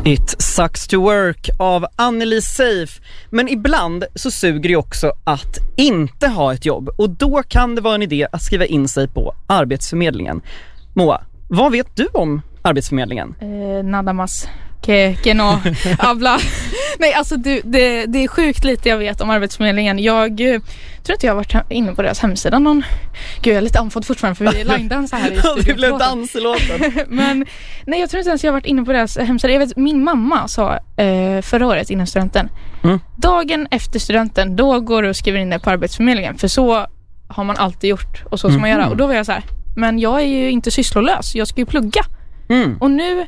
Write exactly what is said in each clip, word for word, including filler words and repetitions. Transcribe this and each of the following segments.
It sucks to work av Anneli Safe. Men ibland så suger det också att inte ha ett jobb. Och då kan det vara en idé att skriva in sig på Arbetsförmedlingen. Moa, vad vet du om Arbetsförmedlingen? Eh, nada más que, que no habla. Nej, alltså du, det, det är sjukt lite jag vet om Arbetsförmedlingen. Jag eh, tror inte jag har varit inne på deras hemsida någon... Gud, jag är lite andfådd fortfarande för vi är line-dans här i studion. Det blev dans i låten. Men nej, jag tror inte ens jag har varit inne på deras hemsida. Jag vet, min mamma sa eh, förra året innan studenten. Mm. Dagen efter studenten, då går du och skriver in det på Arbetsförmedlingen. För så har man alltid gjort och så ska man mm. göra. Och då var jag så här, men jag är ju inte sysslolös. Jag ska ju plugga. Mm. Och nu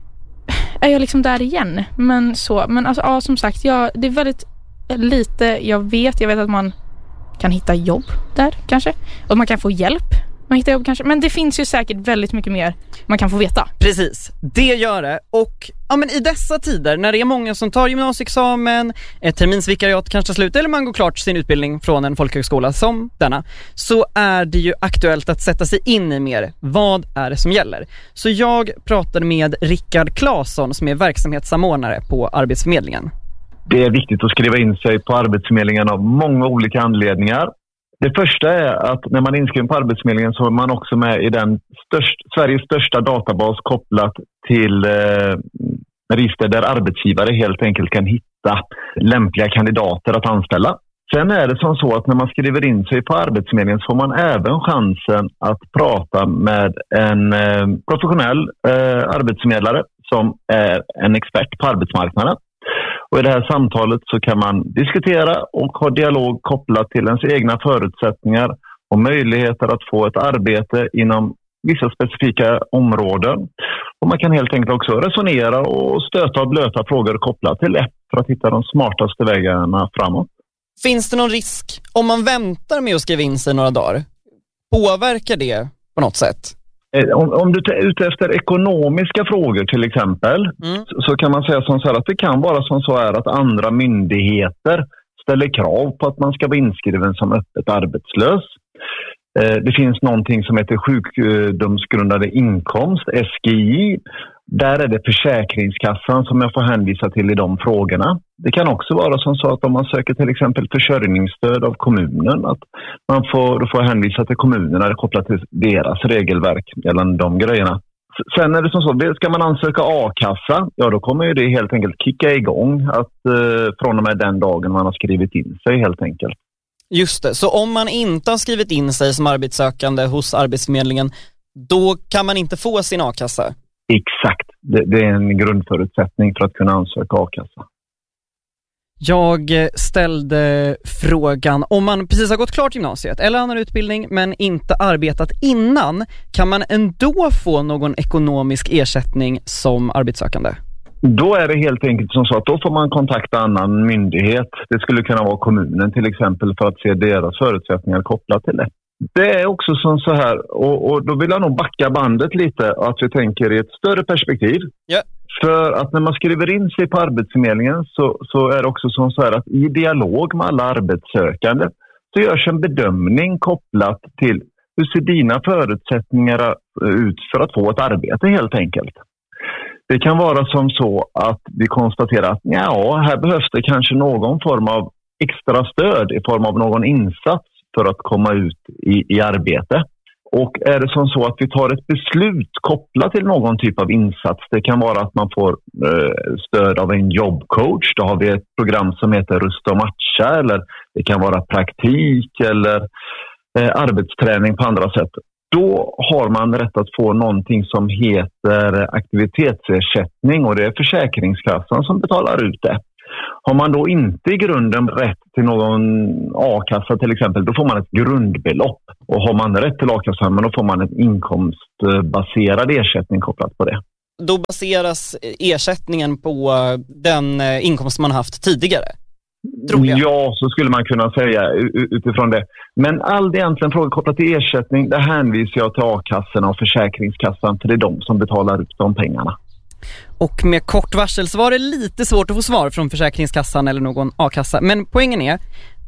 är jag liksom där igen. Men så, men alltså, ja, som sagt, jag, det är väldigt lite jag vet. Jag vet att man kan hitta jobb där kanske. Och man kan få hjälp. Man hittar jobb kanske. Men det finns ju säkert väldigt mycket mer man kan få veta. Precis, det gör det. Och ja, men i dessa tider när det är många som tar gymnasieexamen, ett terminsvikariat kanske tar slut eller man går klart sin utbildning från en folkhögskola som denna, så är det ju aktuellt att sätta sig in i mer. Vad är det som gäller? Så jag pratade med Rickard Claesson som är verksamhetssamordnare på Arbetsförmedlingen. Det är viktigt att skriva in sig på Arbetsförmedlingen av många olika anledningar. Det första är att när man är inskriven på Arbetsförmedlingen så är man också med i den störst, Sveriges största databas kopplat till eh, register där arbetsgivare helt enkelt kan hitta lämpliga kandidater att anställa. Sen är det som så att när man skriver in sig på Arbetsförmedlingen så får man även chansen att prata med en eh, professionell eh, arbetsförmedlare som är en expert på arbetsmarknaden. Och i det här samtalet så kan man diskutera och ha dialog kopplat till ens egna förutsättningar och möjligheter att få ett arbete inom vissa specifika områden. Och man kan helt enkelt också resonera och stöta och blöta frågor kopplat till det för att hitta de smartaste vägarna framåt. Finns det någon risk om man väntar med att skriva in sig några dagar? Påverkar det på något sätt? Om, om du är ute efter ekonomiska frågor till exempel mm. så, så kan man säga som så här att det kan vara som så här att andra myndigheter ställer krav på att man ska vara inskriven som öppet arbetslös. Eh, det finns någonting som heter sjukdomsgrundande inkomst, S G I. Där är det Försäkringskassan som jag får hänvisa till i de frågorna. Det kan också vara som så att om man söker till exempel försörjningsstöd av kommunen att man får, då får hänvisa till kommunerna kopplat till deras regelverk gällande de grejerna. Sen är det som så, ska man ansöka a-kassa, ja då kommer ju det helt enkelt kicka igång att eh, från och med den dagen man har skrivit in sig helt enkelt. Just det, så om man inte har skrivit in sig som arbetssökande hos Arbetsförmedlingen, då kan man inte få sin a-kassa? Exakt, det, det är en grundförutsättning för att kunna ansöka a-kassa. Jag ställde frågan, om man precis har gått klart gymnasiet eller annan utbildning men inte arbetat innan, kan man ändå få någon ekonomisk ersättning som arbetssökande? Då är det helt enkelt som så att då får man kontakta annan myndighet. Det skulle kunna vara kommunen till exempel för att se deras förutsättningar kopplat till det. Det är också som så här, och, och då vill jag nog backa bandet lite att vi tänker i ett större perspektiv. Yeah. För att när man skriver in sig på Arbetsförmedlingen så, så är det också som så här att i dialog med alla arbetssökande så görs en bedömning kopplat till hur ser dina förutsättningar ut för att få ett arbete helt enkelt. Det kan vara som så att vi konstaterar att ja, här behövs det kanske någon form av extra stöd i form av någon insats för att komma ut i, i arbete. Och är det som så att vi tar ett beslut kopplat till någon typ av insats, det kan vara att man får eh, stöd av en jobbcoach, då har vi ett program som heter Rusta och matcha, eller det kan vara praktik eller eh, arbetsträning på andra sätt. Då har man rätt att få någonting som heter aktivitetsersättning och det är Försäkringskassan som betalar ut det. Har man då inte i grunden rätt till någon a-kassa till exempel, då får man ett grundbelopp. Och har man rätt till a-kassa, men då får man en inkomstbaserad ersättning kopplat på det. Då baseras ersättningen på den inkomst man haft tidigare? Ja, så skulle man kunna säga utifrån det. Men all egentligen frågor kopplat till ersättning, det hänvisar jag till a-kassorna och Försäkringskassan, för det är de som betalar ut de pengarna. Och med kort varsel så var det lite svårt att få svar från Försäkringskassan eller någon a-kassa. Men poängen är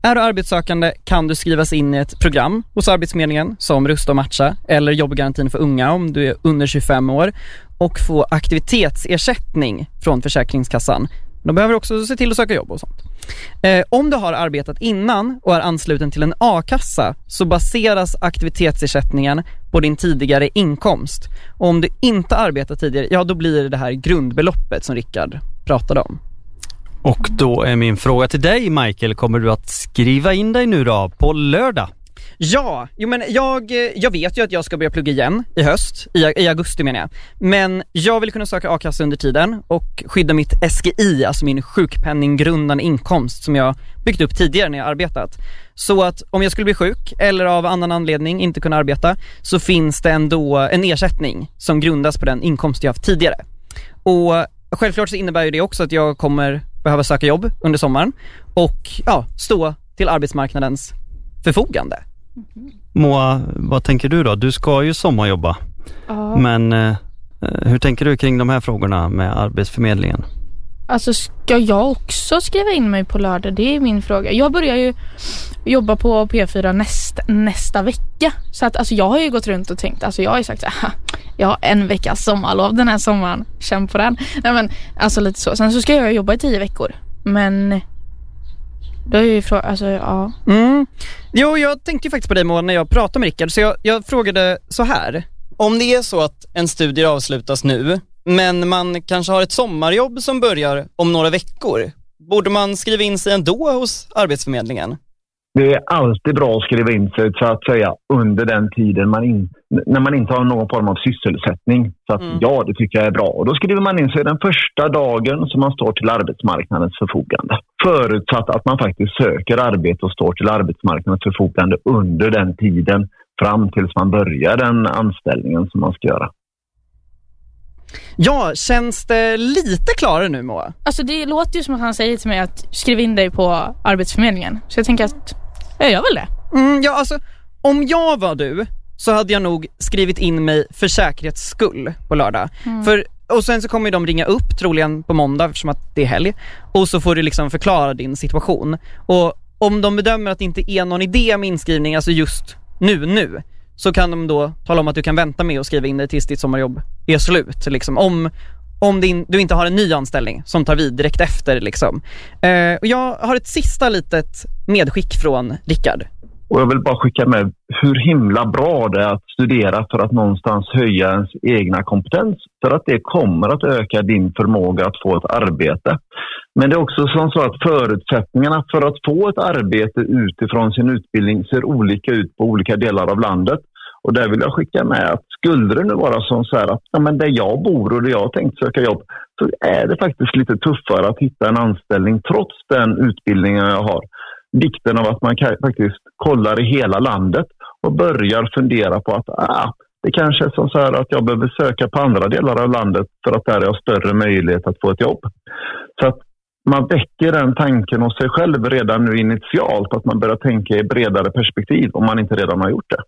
Är du arbetssökande kan du skrivas in i ett program hos Arbetsförmedlingen som Rusta och matcha eller jobbgarantin för unga om du är under tjugofem år och få aktivitetsersättning från Försäkringskassan. De behöver också se till att söka jobb och sånt. Eh, om du har arbetat innan och är ansluten till en a-kassa så baseras aktivitetsersättningen på din tidigare inkomst. Och om du inte arbetat tidigare, ja då blir det det här grundbeloppet som Rickard pratade om. Och då är min fråga till dig, Michael, kommer du att skriva in dig nu då på lördag? Ja, jo men jag, jag vet ju att jag ska börja plugga igen i höst, i, i augusti menar jag. Men jag vill kunna söka a-kassa under tiden och skydda mitt S G I, alltså min sjukpenninggrundande inkomst som jag byggt upp tidigare när jag arbetat. Så att om jag skulle bli sjuk eller av annan anledning inte kunna arbeta så finns det ändå en ersättning som grundas på den inkomst jag haft tidigare. Och självklart så innebär ju det också att jag kommer behöva söka jobb under sommaren och ja, stå till arbetsmarknadens förfogande. Moa, vad tänker du då? Du ska ju sommarjobba. Ja. Men eh, hur tänker du kring de här frågorna med Arbetsförmedlingen? Alltså ska jag också skriva in mig på lördag? Det är min fråga. Jag börjar ju jobba på P fyra nästa, nästa vecka. Så att alltså jag har ju gått runt och tänkt, alltså jag har ju sagt så här, jag har en veckas sommarlov den här sommaren. Känn på den. Nej men alltså lite så. Sen så ska jag jobba i tio veckor. Men då är ju frågan, alltså ja. Mm. Jo, jag tänkte ju faktiskt på dig Moa när jag pratade med Rickard. Så jag, jag frågade så här. Om det är så att en studie avslutas nu, men man kanske har ett sommarjobb som börjar om några veckor, borde man skriva in sig ändå hos Arbetsförmedlingen? Det är alltid bra att skriva in sig så att säga under den tiden man in, när man inte har någon form av sysselsättning. Så att mm. ja, det tycker jag är bra. Och då skriver man in sig den första dagen som man står till arbetsmarknadens förfogande. Förutsatt att man faktiskt söker arbete och står till arbetsmarknadens förfogande under den tiden fram tills man börjar den anställningen som man ska göra. Ja, känns det lite klarare nu Moa? Alltså det låter ju som att han säger till mig att skriv in dig på Arbetsförmedlingen. Så jag tänker att jag gör väl det. Mm, ja, alltså om jag var du så hade jag nog skrivit in mig för säkerhets skull på lördag. Mm. För, och sen så kommer de ringa upp troligen på måndag eftersom att det är helg. Och så får du liksom förklara din situation. Och om de bedömer att det inte är någon idé med inskrivning, alltså just nu, nu, så kan de då tala om att du kan vänta med att skriva in dig tills ditt sommarjobb är slut. Liksom. Om, om din, du inte har en ny anställning som tar vid direkt efter. Liksom. Eh, och jag har ett sista litet medskick från Rickard. Och jag vill bara skicka med hur himla bra det är att studera för att någonstans höja ens egna kompetens. För att det kommer att öka din förmåga att få ett arbete. Men det är också som så att förutsättningarna för att få ett arbete utifrån sin utbildning ser olika ut på olika delar av landet. Och där vill jag skicka med att skulle det nu vara som så här att ja, men där jag bor och där jag har tänkt söka jobb så är det faktiskt lite tuffare att hitta en anställning trots den utbildningen jag har. Vikten av att man faktiskt kollar i hela landet och börjar fundera på att ah, det kanske är som så här att jag behöver söka på andra delar av landet för att där är jag större möjlighet att få ett jobb. Så att man väcker den tanken hos sig själv redan nu initialt, att man börjar tänka i bredare perspektiv om man inte redan har gjort det.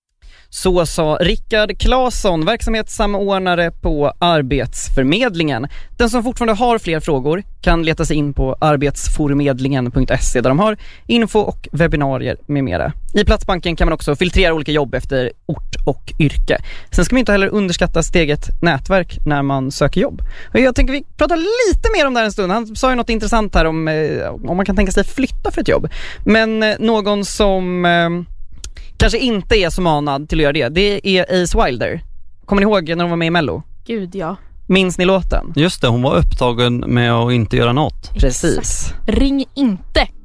Så sa Rickard Claesson, verksamhetssamordnare på Arbetsförmedlingen. Den som fortfarande har fler frågor kan leta sig in på arbetsformedlingen punkt se där de har info och webbinarier med mera. I Platsbanken kan man också filtrera olika jobb efter ort och yrke. Sen ska man inte heller underskatta sitt eget nätverk när man söker jobb. Och jag tänker vi pratar lite mer om det här en stund. Han sa ju något intressant här om, om man kan tänka sig flytta för ett jobb. Men någon som kanske inte är så manad till att göra det, det är Ace Wilder. Kommer ni ihåg när hon var med i Mello? Gud, ja. Minns ni låten? Just det, hon var upptagen med att inte göra något. Precis. Exakt. Ring inte